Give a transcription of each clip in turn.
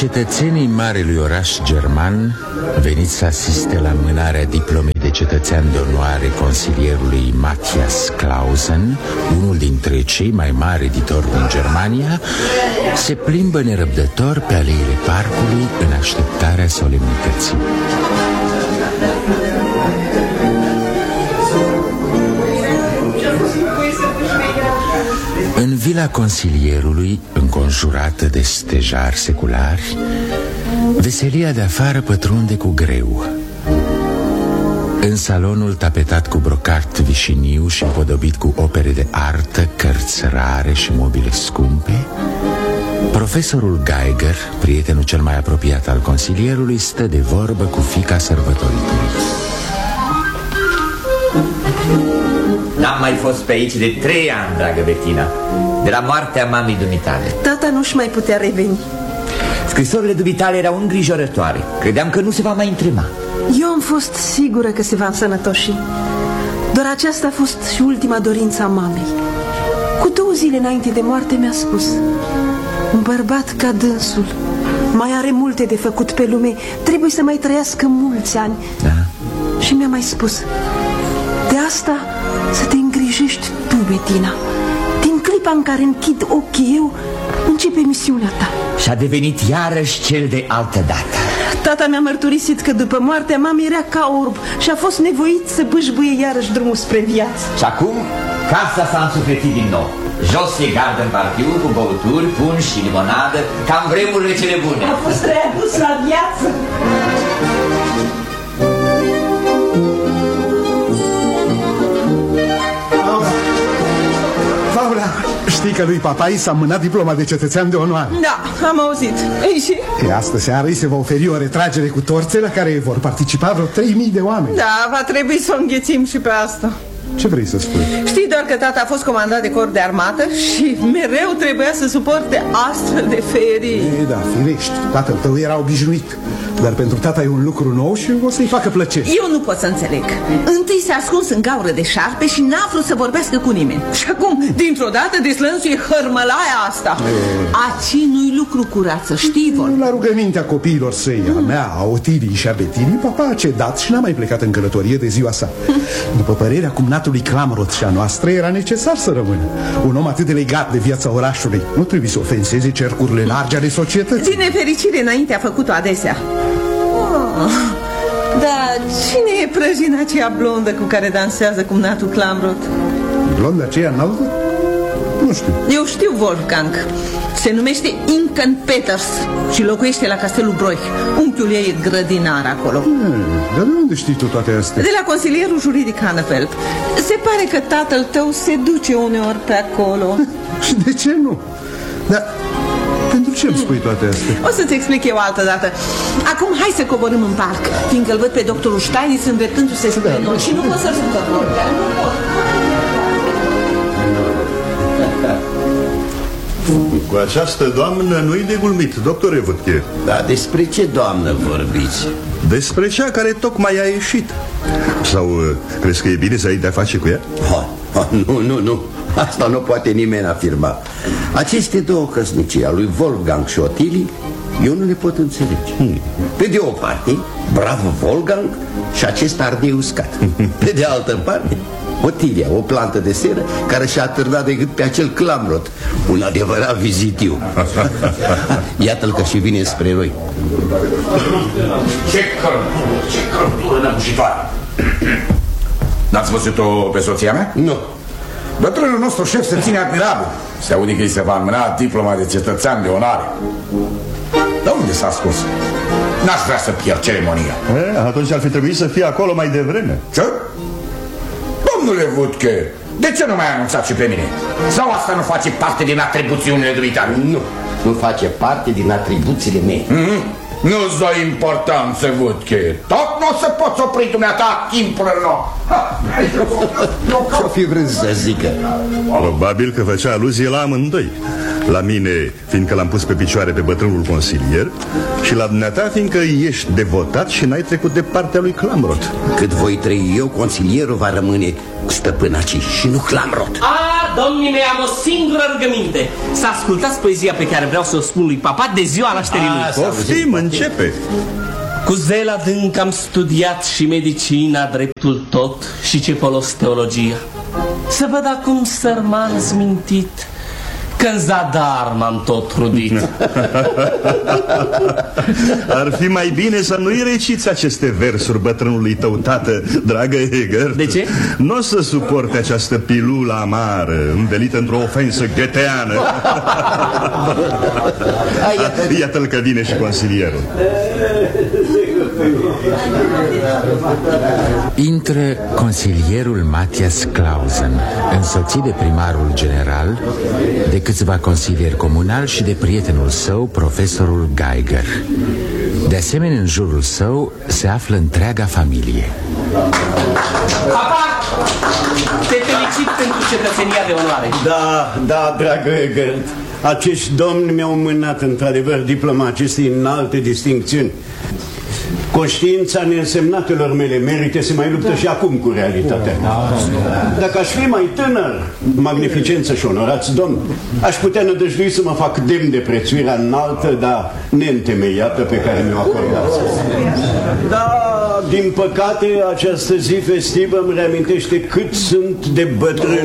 Cetățenii marelui oraș german veniți să asiste la mânarea diplomei de cetățean de onoare consilierului Matthias Clausen, unul dintre cei mai mari editori din Germania, se plimbă nerăbdător pe aleile parcului în așteptarea solemnității. În vila consilierului, înconjurată de stejari seculari, veselia de afară pătrunde cu greu. În salonul tapetat cu brocart vișiniu și împodobit cu opere de artă, cărți rare și mobile scumpe, profesorul Geiger, prietenul cel mai apropiat al consilierului, stă de vorbă cu fiica sărbătoritului. N-am mai fost pe aici de 3 ani, dragă Bettina, de la moartea mamei dumitale. Tata nu-și mai putea reveni. Scrisorile dumitale erau îngrijorătoare. Credeam că nu se va mai întrema. Eu am fost sigură că se va însănătoși. Doar aceasta a fost și ultima dorință a mamei. Cu 2 zile înainte de moarte mi-a spus: un bărbat ca dânsul mai are multe de făcut pe lume, trebuie să mai trăiască mulți ani. Da. Și mi-a mai spus: de asta să te îngrijești tu, Bettina. Din clipa în care închid ochii eu, începe misiunea ta. Și a devenit iarăși cel de altă dată. Tata mi-a mărturisit că după moartea mamei era ca orb și a fost nevoit să bâșbuie iarăși drumul spre viață. Și acum casa s-a însuflețit din nou. Jos e gardă în partiu cu băuturi, pungi și limonadă, ca în vremurile cele bune. A fost readus la viață. Știi că lui Papai s-a mânat diploma de cetățean de onoare? Da, am auzit. Ei, și? Astă seară îi se va oferi o retragere cu torțe la care vor participa vreo 3000 de oameni. Da, va trebui să o înghețim și pe asta. Ce vrei să spui? Știi doar că tata a fost comandat de corp de armată și mereu trebuia să suporte astfel de ferii. Da, firești, tatăl tău era obișnuit. Dar pentru tata e un lucru nou și o să-i facă plăcere. Eu nu pot să înțeleg. Întâi s-a ascuns în gaură de șarpe și n-a vrut să vorbească cu nimeni. Și acum, dintr-o dată, deslănțuie hărmălaia asta. Aci nu-i lucru curat, să știi, vor. La rugămintea copiilor săi, a mea, a Otilii și a Betinii, papa a cedat și n-a mai plecat în călătorie de ziua sa. După părerea cumnatului Clamrot și a noastră, era necesar să rămână. Un om atât de legat de viața orașului nu trebuie să ofenseze cercurile largi ale societății. Din nefericire, înainte a făcut-o adesea. Da, cine e prăjina aceea blondă cu care dansează cumnatul Clamrot? Blonda aceea înaltă? Nu știu. Eu știu, Wolfgang. Se numește Inken Peters și locuiește la castelul Broich. Unchiul ei e grădinar acolo. Dar de unde știi tu toate astea? De la consilierul juridic Hannefeld. Se pare că tatăl tău se duce uneori pe acolo. Și de ce nu? Dar pentru ce îmi spui toate astea? O să-ți explic eu altă dată. Acum hai să coborâm în parc, fiindcă îl văd pe doctorul Steinitz îndreptându-se spre noi și nu pot să-l supăr. Nu pot. Cu această doamnă nu-i de glumit, doctore Vâtche. Da, despre ce doamnă vorbiți? Despre cea care tocmai a ieșit. Sau crezi că e bine să ai de-a face cu ea? Nu. Asta nu poate nimeni afirma. Aceste două căsnicii, a lui Wolfgang și Otilii, eu nu le pot înțelege. Pe de o parte, bravo Wolfgang și acest ardei uscat. Pe de altă parte, Otilia, o plantă de seră care și-a târnat de gât pe acel Clamrot, un adevărat vizitiu. Iată-l că și vine spre noi. Ce căldură năbușitoare! N-ați văzut-o pe soția mea? Nu. Bătrânul nostru șef se ține admirabil. Se aude că îi se va înmâna diploma de cetățean de onoare. Dar unde s-a ascuns? N-aș vrea să pierd ceremonia. Atunci ar fi trebuit să fie acolo mai devreme. Ce? Domnule Vutche, de ce nu m-ai anunțat și pe mine? Sau asta nu face parte din atribuțiunile dumitale? Nu face parte din atribuțiile mele. Nu-ți dă importanță, Vutche. Tot nu o să poți opri dumneata timpurile nou. Ce-o fi vrând să zică? Probabil că făcea aluzie la amândoi. La mine, fiindcă l-am pus pe picioare pe bătrânul consilier, și la dumneata, fiindcă ești devotat și n-ai trecut de partea lui Clamrot. Cât voi trăi eu, consilierul va rămâne stăpânacii și nu Clamrot. domnii mei, am o singură rugăminte. Să ascultați poezia pe care vreau să o spun lui papa de ziua nașterii lui. Poftim, începe. Cu zel adânc am studiat și medicina, dreptul tot și ce folos teologia. Să văd acum sărman smintit că-n zadar m-am tot trudit. Ar fi mai bine să nu-i reciți aceste versuri bătrânului tău tată, dragă Egert. De ce? Nu o să suporte această pilulă amară, învelită într-o ofensă gheteană. Iată-l că vine și consilierul. Intră consilierul Matthias Clausen, însoțit de primarul general, de câțiva consilieri comunali și de prietenul său, profesorul Geiger. De asemenea, în jurul său se află întreaga familie. Papa, te felicit pentru cetățenia de onoare. Da, dragă Egert. Acești domni mi-au mânat într-adevăr diploma acestei înalte distincțiuni. Conștiința neînsemnatelor mele merite să mai luptă și acum cu realitatea. Dacă aș fi mai tânăr, magnificență și onorați domn, aș putea nădăjdui să mă fac demn de prețuirea înaltă, dar neîntemeiată pe care mi-o acordați. Da, din păcate, această zi festivă îmi reamintește cât sunt de bătrân.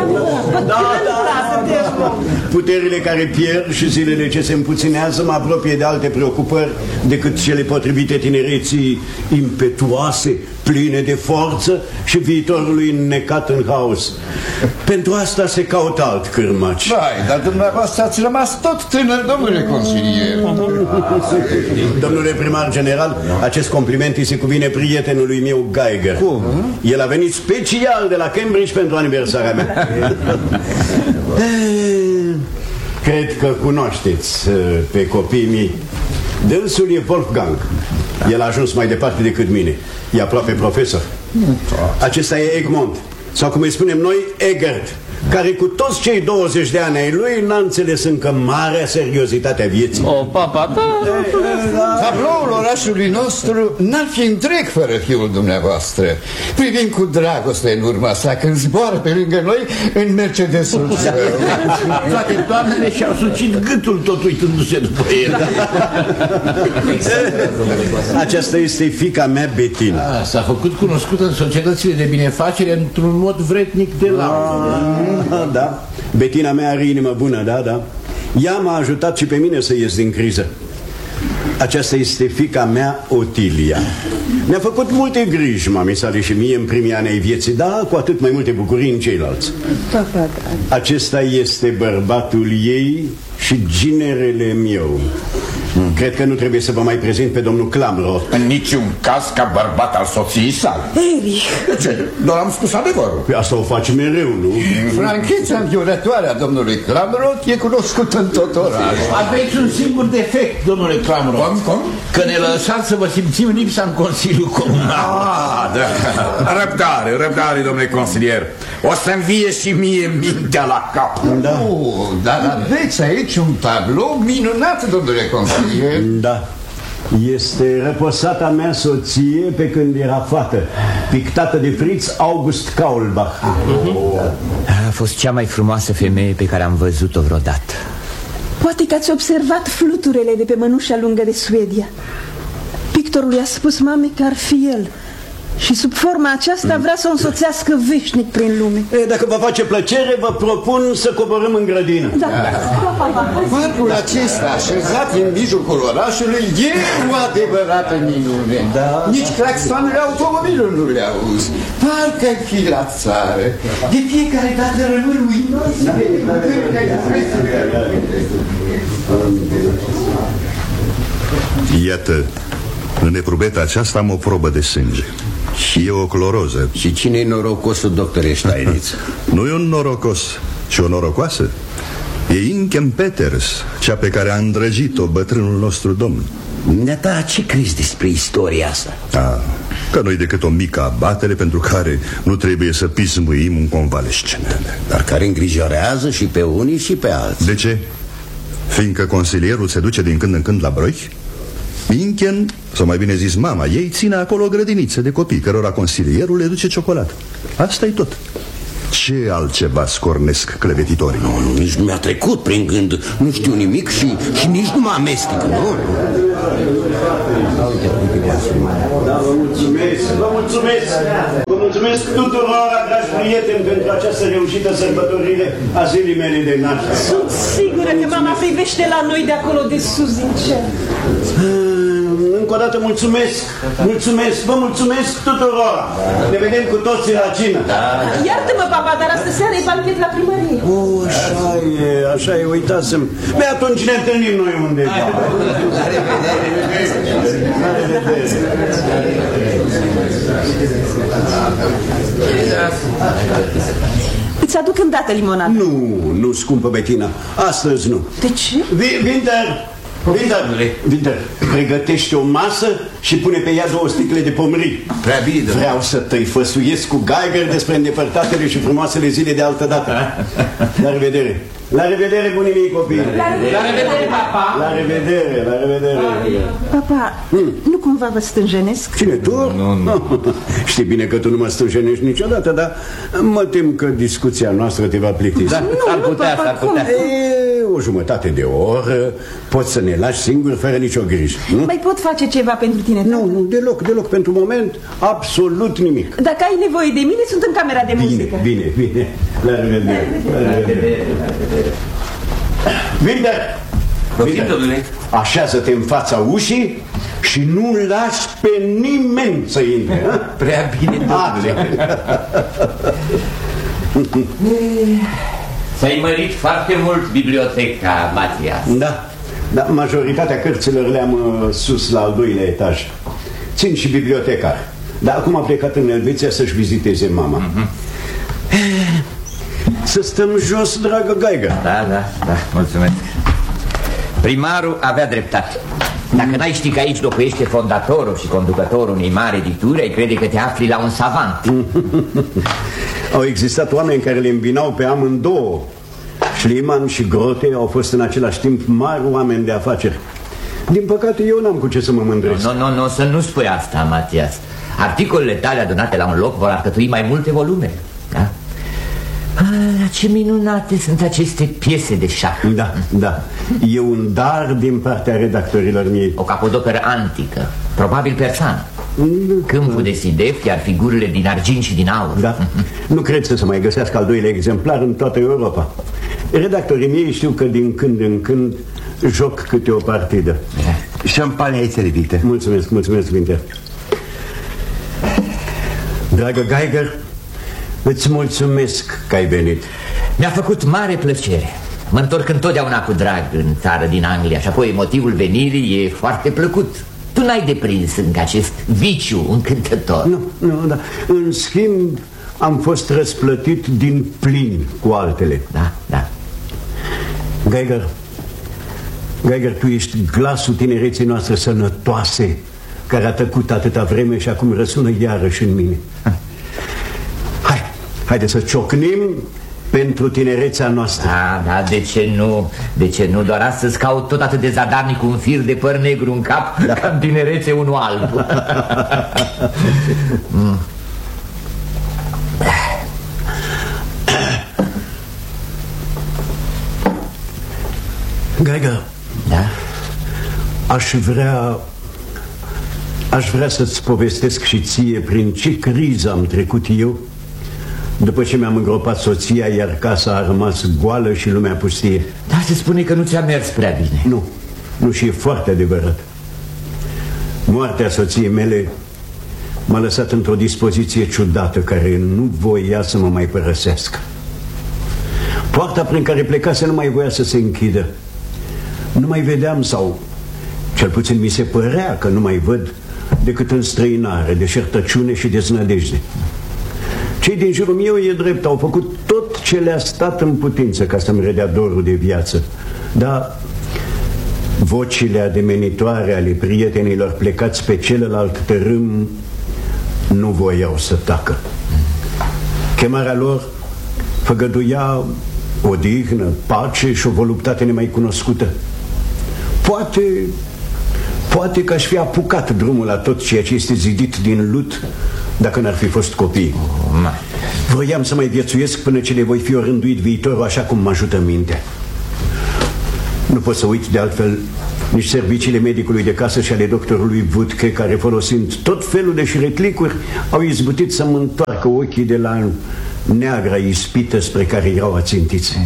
Puterile care pierd și zilele ce se împuținează mă apropie de alte preocupări decât cele potrivite tinereții impetuoase, pline de forță și viitorului înnecat în haos. Pentru asta se caută alt cârmaci. Vai, dar dumneavoastră ați rămas tot tânăr, domnule consilier. Domnule primar general, acest compliment îi se cuvine prietenului meu Geiger. Cum? El a venit special de la Cambridge pentru aniversarea mea. Cred că cunoașteți pe copiii mei. Dânsul e Wolfgang. El a ajuns mai departe decât mine. E aproape profesor. Acesta e Egmont, sau cum îi spunem noi, Egert, care cu toți cei 20 de ani ai lui n-a înțeles încă marea seriozitatea vieții. O, papa, Tabloul orașului nostru n-ar fi întreg fără fiul dumneavoastră. Privim cu dragoste în urma sa când zboară pe lângă noi în Mercedesul său. Toate doamnele și-au sucit gâtul tot uitându-se după el. Aceasta este fiica mea, Bettina. S-a făcut cunoscută în societățile de binefacere într-un mod vretnic de laudă. Da, Bettina mea are inimă bună, da. Ea m-a ajutat și pe mine să ies din criză. Aceasta este fiica mea, Otilia. Ne-a făcut multe griji, mami sale și mie, în primii ani ai vieții, dar cu atât mai multe bucurii în ceilalți. Acesta este bărbatul ei și ginerele meu. Cred că nu trebuie să vă mai prezint pe domnul Clamro. În niciun caz ca bărbat al soției sale. Erich! Ce? Doar am spus adevărul. Pe asta o faci mereu, nu? Francheța înviorătoare a domnului Clamro e cunoscută în tot orașul. Aveți un singur defect, domnule Clamro. Cum? Că ne lăsați să vă simțim lipsa în Consiliul Comunal. Da. Răbdare, domnule consilier. O să-mi vie și mie mintea la cap. Da. Dar aveți aici un tablou minunat, domnule consilier. Da. Este răposata mea soție pe când era fată, pictată de Fritz August Kaulbach. A fost cea mai frumoasă femeie pe care am văzut-o vreodată. Poate că ați observat fluturele de pe mănușa lungă de Suedia. Pictorul i-a spus mamei că ar fi el și sub forma aceasta vrea să o însoțească veșnic prin lume. Dacă vă face plăcere, vă propun să coborâm în grădină. Da. Parcul acesta, așezat în mijlocul orașului, e o adevărată minune. Da. Nici claxoanele automobilului nu le auzi. Parcă-i fi la țară. De fiecare dată rămân uimos. Iată, în eprubeta aceasta am o probă de sânge. Și e o cloroză. Și cine-i norocosul, doctore Steinitz? Nu e un norocos, ci o norocoasă. E Inkem Peters, cea pe care a îndrăgit-o bătrânul nostru domn. Dumneata, ce crezi despre istoria asta? Că nu-i decât o mică abatere pentru care nu trebuie să pismuim un convalescent. Dar care îngrijorează și pe unii și pe alții. De ce? Fiindcă consilierul se duce din când în când la Broich? Inken, sau mai bine zis mama ei, ține acolo o grădiniță de copii cărora consilierul le duce ciocolată. Asta e tot. ce altceva scornesc clevetitorii? Nu, nici nu mi-a trecut prin gând. Nu știu nimic și nici nu mă amestec, nu? Vă mulțumesc, vă mulțumesc. Vă mulțumesc tuturor, dragi prieteni, pentru această reușită sărbătorire a zilei mele de naștere. Sunt sigură că mama privește la noi de acolo de sus din cer. Încă o dată mulțumesc, mulțumesc, vă mulțumesc tuturor. Ne vedem cu toții la cină. Iartă-mă, papa, dar astă seară e banchet la primărie. Așa e, uitasem. Băi, atunci ne întâlnim noi undeva. La revedere. La revedere. Îți aduc îndată limonadă. Nu, scumpă Bettina, astăzi nu. De ce? Winter, pregătește o masă și pune pe ea 2 sticle de pomrii. Prea bine. Vreau să te-i făsuiesc cu Geiger despre îndepărtatele și frumoasele zile de altă dată. La revedere. La revedere, bunii mei copii. La revedere, papa. La revedere, la revedere. Papa, nu cumva vă stânjenesc? Cine, tu? Nu. Știi bine că tu nu mă stânjenești niciodată, dar mă tem că discuția noastră te va plictisi. Da, s-ar putea. O jumătate de oră poți să ne lași singuri fără nicio grijă, nu? Mai pot face ceva pentru tine, tată? Nu, deloc, pentru moment, absolut nimic. Dacă ai nevoie de mine, sunt în camera de muzică. Bine. La revedere. Winter, așează-te în fața ușii și nu lași pe nimeni să intre. Prea bine, domnule. S-ai mărit foarte mult biblioteca, Matias. Da, majoritatea cărților le-am sus la al 2-lea etaj. Țin și bibliotecar. Dar acum a plecat în Elveția să-și viziteze mama. Să stăm jos, dragă Geiger. Da, mulțumesc. Primarul avea dreptate. Dacă n-ai ști că aici locuiește fondatorul și conducătorul unei mari edituri, ai crede că te afli la un savant. Au existat oameni care le îmbinau pe amândouă. Schliemann și Grote au fost în același timp mari oameni de afaceri. Din păcate, eu n-am cu ce să mă mândresc. Nu, să nu spui asta, Matias. Articolele tale adunate la un loc vor alcătui mai multe volume. Da? Ce minunate sunt aceste piese de șah. Da. E un dar din partea redactorilor mei. O capodoperă antică, probabil persană. Câmpul de Sidef, iar figurile din argint și din aur. Da. Nu cred să se mai găsească al 2-lea exemplar în toată Europa. Redactorii mei știu că din când în când joc câte o partidă. Șampania e servită. Mulțumesc, Winter. Dragă Geiger, îți mulțumesc că ai venit. Mi-a făcut mare plăcere. Mă întorc întotdeauna cu drag în țară din Anglia și apoi motivul venirii e foarte plăcut. Tu n-ai deprins încă acest viciu încântător. Nu, da. În schimb, am fost răsplătit din plin cu altele. Da. Geiger, tu ești glasul tinereții noastre sănătoase, care a tăcut atâta vreme și acum răsună iarăși în mine. Haide să ciocnim pentru tinerețea noastră. Da, de ce nu? Doar astăzi caut tot atât de zadarnic un fir de păr negru în cap, ca în tinerețe unul alb. Geiger, da? Aș vrea să-ți povestesc și ție prin ce criză am trecut eu după ce mi-am îngropat soția, iar casa a rămas goală și lumea pustie. Da, se spune că nu ți-a mers prea bine. Nu, și e foarte adevărat. Moartea soției mele m-a lăsat într-o dispoziție ciudată, care nu voia să mă mai părăsească. Poarta prin care plecase nu mai voia să se închidă. Nu mai vedeam, sau cel puțin mi se părea că nu mai văd, decât în străinare, deșertăciune și deznădejde. Cei din jurul meu, e drept, au făcut tot ce le-a stat în putință ca să-mi redea dorul de viață. Dar vocile ademenitoare ale prietenilor plecați pe celălalt tărâm nu voiau să tacă. Chemarea lor făgăduia odihnă, pace și o voluptate nemai cunoscută. Poate că aș fi apucat drumul la tot ceea ce este zidit din lut dacă n-ar fi fost copii. Vroiam să mai viețuiesc până ce le voi fi orânduit viitorul așa cum mă ajută mintea. Nu pot să uit de altfel nici serviciile medicului de casă și ale doctorului Vudke, care, folosind tot felul de șiretlicuri, au izbutit să mă întoarcă ochii de la neagra ispită spre care erau ațintiți.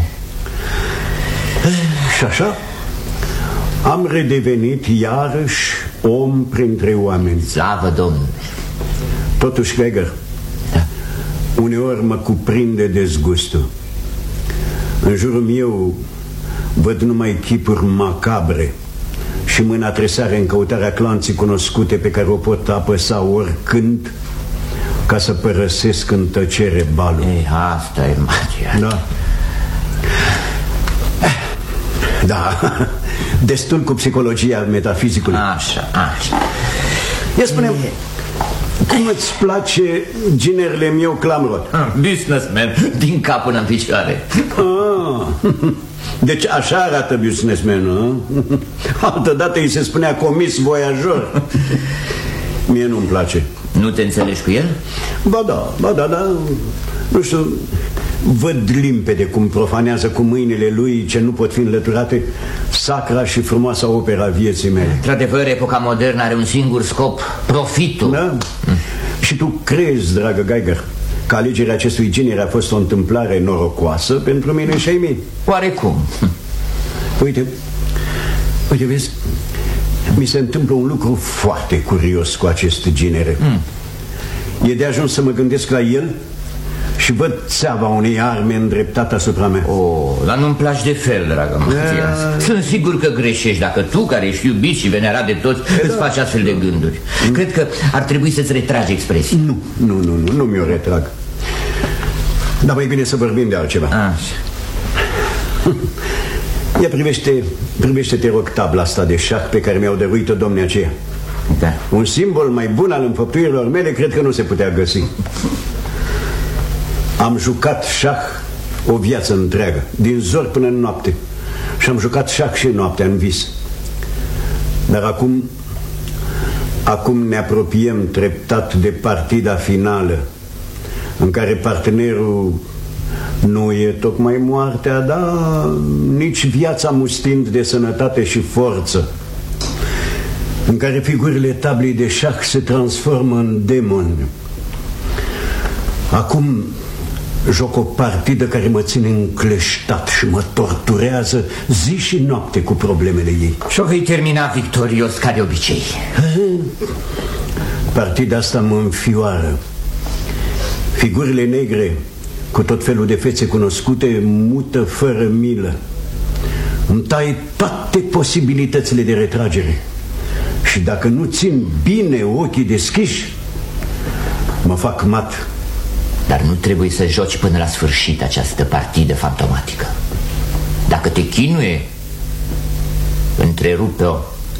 Și așa am redevenit iarăși om printre oameni. Slavă Domnului! Totuși, Geiger, da, uneori mă cuprinde dezgustul. În jurul meu văd numai chipuri macabre și mâna tresare în căutarea clanții cunoscute pe care o pot apăsa oricând ca să părăsesc în tăcere balul. Ei, asta e magia. Da. Da, destul cu psihologia metafizicului. Așa, așa. Ia spune-mi, cum îți place ginerele meu Clamrot? Businessman, din cap până în picioare. Deci așa arată businessman-ul. Altădată îi se spunea comis voiajor. Mie nu-mi place. Nu te înțelegi cu el? Ba da. Nu știu, văd limpede cum profanează cu mâinile lui, ce nu pot fi înlăturate, sacra și frumoasa opera vieții mele. Într-adevăr, epoca modernă are un singur scop: profitul. Da? Și tu crezi, dragă Geiger, că alegerea acestui genere a fost o întâmplare norocoasă pentru mine și ai mei? Oarecum. Uite, vezi, mi se întâmplă un lucru foarte curios cu acest genere. E de ajuns să mă gândesc la el și văd țeava unei arme îndreptată asupra mea. Dar nu-mi place de fel, dragă Matias. Sunt sigur că greșești dacă tu, care ești iubit și venerat de toți, îți faci astfel de gânduri. Cred că ar trebui să-ți retragi expresii. Nu mi-o retrag. Dar mai bine să vorbim de altceva. Așa. Ia privește, te rog, tabla asta de șah pe care mi-au dăruit-o domnii aceia. Da. Un simbol mai bun al înfăptuirilor mele cred că nu se putea găsi. Am jucat șah o viață întreagă, din zor până în noapte. Și am jucat șah și noaptea în vis. Dar acum ne apropiem treptat de partida finală, în care partenerul nu e tocmai moartea, dar nici viața mustind de sănătate și forță, în care figurile tablei de șah se transformă în demoni. Acum joc o partidă care mă ține încleștat și mă torturează zi și noapte cu problemele ei. Și o vei termina victorios ca de obicei. Partida asta mă înfioară. Figurile negre, cu tot felul de fețe cunoscute, mută fără milă. Îmi taie toate posibilitățile de retragere. Și dacă nu țin bine ochii deschiși, mă fac mat. Dar nu trebuie să joci până la sfârșit această partidă fantomatică. Dacă te chinuie, întrerupe-o.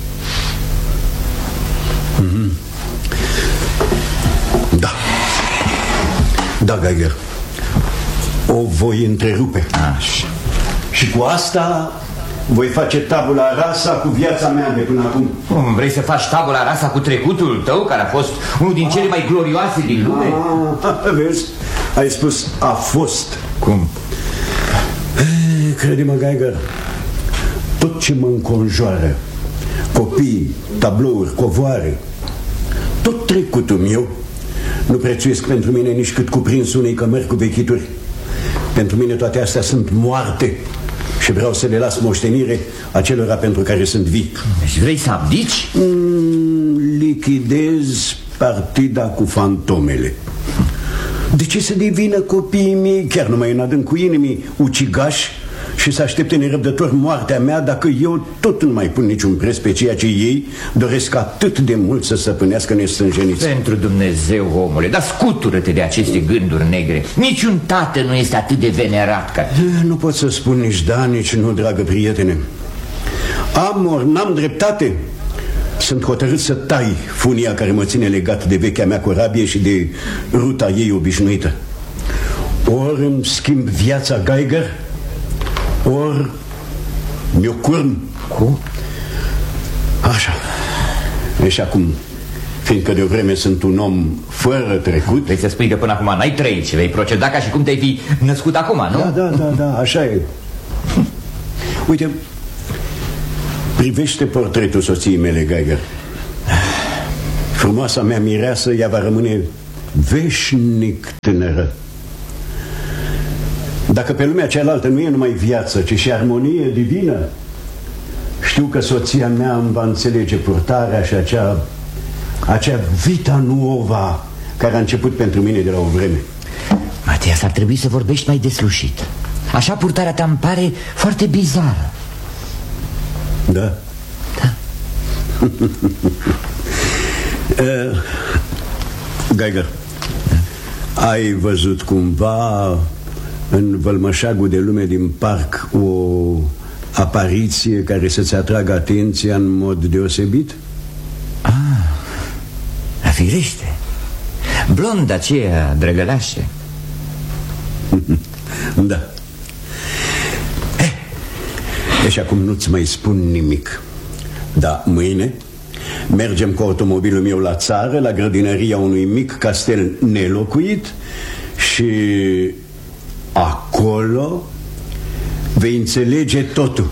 Da, Geiger, o voi întrerupe. Așa. Și cu asta voi face tabula rasa cu viața mea de până acum. Vrei să faci tabula rasa cu trecutul tău, care a fost unul din cele mai glorioase din lume? Vezi, ai spus a fost. Cum? Crede-mă, Geiger, tot ce mă înconjoară, copii, tablouri, covoare, tot trecutul meu, nu prețuiesc pentru mine nici cât cuprinsul unei cămări cu vechituri. Pentru mine toate astea sunt moarte și vreau să le las moștenire acelora pentru care sunt vii. Deci vrei să abdici? Lichidez partida cu fantomele. De ce să devină copiii mei, chiar numai în adâncul inimii, ucigași și să aștepte nerăbdător moartea mea dacă eu tot nu mai pun niciun preț pe ceea ce ei doresc atât de mult să stăpânească nestânjeniți? Pentru Dumnezeu, omule, dar scutură-te de aceste gânduri negre. Niciun tată nu este atât de venerat ca... Nu pot să spun nici da, nici nu, dragă prietene. Am ori n-am dreptate. Sunt hotărât să tai funia care mă ține legat de vechea mea corabie și de ruta ei obișnuită. Ori îmi schimb viața, Geiger, ori mi-o curm. Cum? Așa. Și acum Fiindcă de o vreme sunt un om fără trecut. Vrei să spui că până acum n-ai trăit și vei proceda ca și cum te-ai fi născut acum, nu? Da, așa e. Uite, privește portretul soției mele, Geiger. Frumoasa mea mireasă, ea va rămâne veșnic tânără. Dacă pe lumea cealaltă nu e numai viață, ci și armonie divină, știu că soția mea îmi va înțelege purtarea și acea vita nuova care a început pentru mine de la o vreme. Matias, ar trebui să vorbești mai deslușit. Așa purtarea ta îmi pare foarte bizară. Da? Da. Geiger, ai văzut cumva în vălmășagul de lume din parc o apariție care să-ți atragă atenția în mod deosebit? La firește. Blonda aceea drăgălașă. Da. Deci acum nu-ți mai spun nimic. Da, mâine mergem cu automobilul meu la țară, la grădinăria unui mic castel nelocuit și acolo vei înțelege totul.